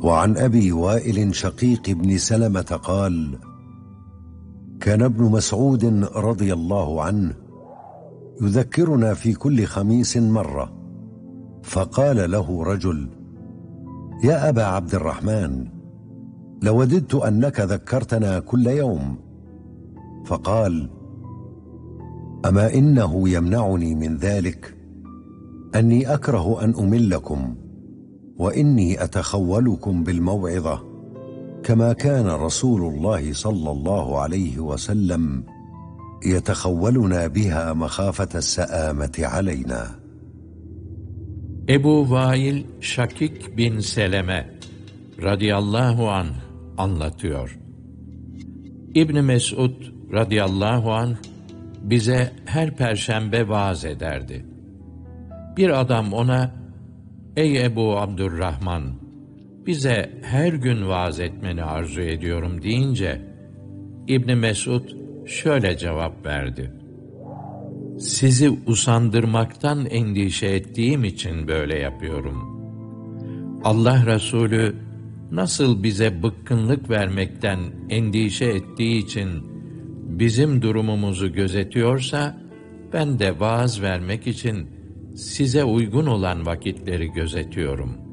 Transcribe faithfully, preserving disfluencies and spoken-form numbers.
وعن أبي وائل شقيق بن سلمة قال: كان ابن مسعود رضي الله عنه يذكرنا في كل خميس مرة، فقال له رجل: يا أبا عبد الرحمن، لوددت أنك ذكرتنا كل يوم. فقال: أما إنه يمنعني من ذلك أني أكره أن أملكم، وإني أتخولكم بالموعظة كما كان رسول الله صلى الله عليه وسلم يتخولنا بها مخافة السآمة علينا. Ebu Vail Şakik bin Seleme radıyallahu anh anlatıyor. İbn Mesud radıyallahu anh bize her perşembe vaaz ederdi. Bir adam ona: "Ey Ebu Abdurrahman, bize her gün vaaz etmeni arzu ediyorum" deyince İbn Mesud şöyle cevap verdi: "Sizi usandırmaktan endişe ettiğim için böyle yapıyorum. Allah Resulü nasıl bize bıkkınlık vermekten endişe ettiği için bizim durumumuzu gözetiyorsa, ben de vaaz vermek için size uygun olan vakitleri gözetiyorum."